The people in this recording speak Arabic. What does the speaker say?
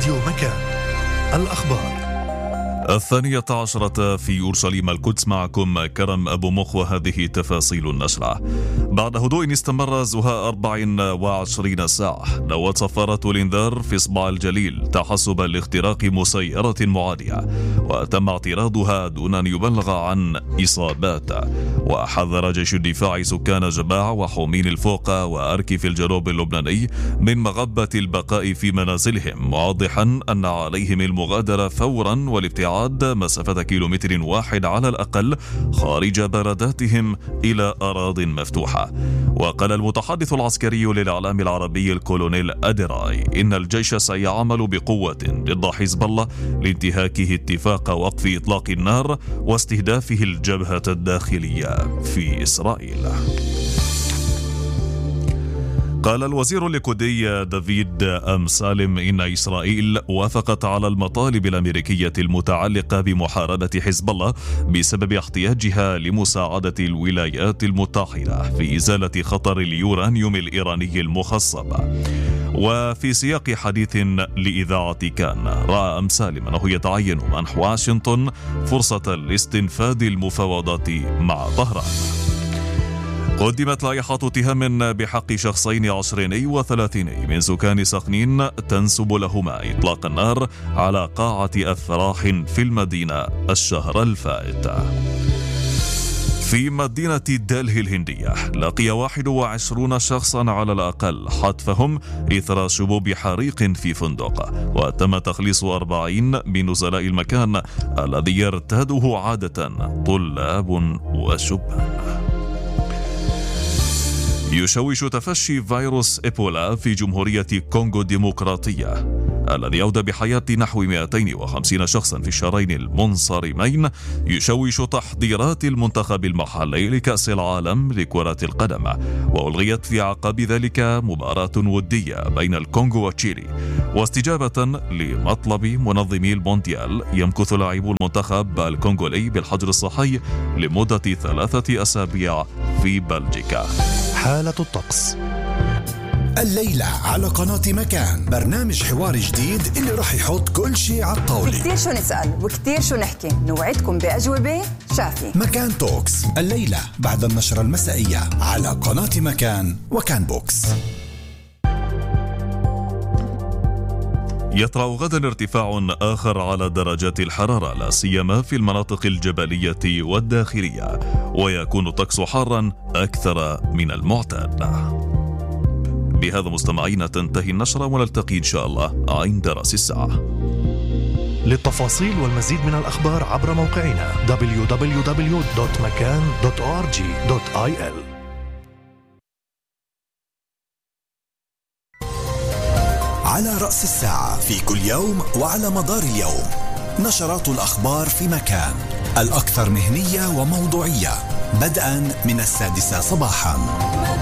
راديو مكان. الأخبار 12 في أورشليم القدس. معكم كرم أبو مخ، وهذه تفاصيل النشرة. بعد هدوء استمر زها 24 ساعة، نوت صفارة الإنذار في إصبع الجليل تحسبا لاختراق مسيرة معادية، وتم اعتراضها دون أن يبلغ عن إصابات. وحذر جيش الدفاع سكان جباع وحومين الفوق وأركي في الجنوب اللبناني من مغبة البقاء في منازلهم، موضحا أن عليهم المغادرة فورا والابتعاد مسافة كيلومتر واحد على الأقل خارج بلداتهم إلى أراضٍ مفتوحة. وقال المتحدث العسكري للإعلام العربي الكولونيل أديراي إن الجيش سيعمل بقوة ضد حزب الله لانتهاكه اتفاق وقف إطلاق النار واستهدافه الجبهة الداخلية في إسرائيل. قال الوزير الليكودي دافيد أمسالم إن إسرائيل وافقت على المطالب الأمريكية المتعلقة بمحاربة حزب الله بسبب احتياجها لمساعدة الولايات المتحدة في إزالة خطر اليورانيوم الإيراني المخصب. وفي سياق حديث لإذاعة كان، رأى أمسالم أنه يتعين منح واشنطن فرصة لاستنفاذ المفاوضات مع طهران. قدمت لائحة اتهام بحق شخصين 20 و30 من سكان سخنين تنسب لهما إطلاق النار على قاعة أفراح في المدينة الشهر الفائت. في مدينة دلهي الهندية لقي 21 شخصا على الأقل حتفهم إثر شبوب حريق في فندق، وتم تخليص 40 من نزلاء المكان الذي يرتاده عادة طلاب وشبان. يشوش تفشي فيروس إيبولا في جمهورية كونغو الديمقراطية الذي أودى بحياة نحو 250 شخصا في الشهرين المنصرمين، يشوش تحضيرات المنتخب المحلي لكأس العالم لكرة القدم. وألغيت في عقب ذلك مباراة ودية بين الكونغو وتشيلي. واستجابة لمطلب منظمي المونديال، يمكث لاعبو المنتخب الكونغولي بالحجر الصحي لمدة 3 أسابيع في بلجيكا. حالة الطقس الليلة على قناة مكان، برنامج حوار جديد اللي راح يحط كل شيء على الطاولة. كتير شو نسأل وكتير شو نحكي، نوعدكم بأجوبة شافي. مكان توكس الليلة بعد النشرة المسائية على قناة مكان وكان بوكس. يطرأ غدا ارتفاع آخر على درجات الحرارة، لا سيما في المناطق الجبلية والداخلية، ويكون الطقس حارا أكثر من المعتاد. بهذا مستمعين تنتهي النشرة، ونلتقي إن شاء الله عند رأس الساعة. للتفاصيل والمزيد من الأخبار عبر موقعنا www.makan.org.il. على رأس الساعة في كل يوم وعلى مدار اليوم نشرات الأخبار في مكان، الأكثر مهنية وموضوعية، بدءا من 6 صباحا.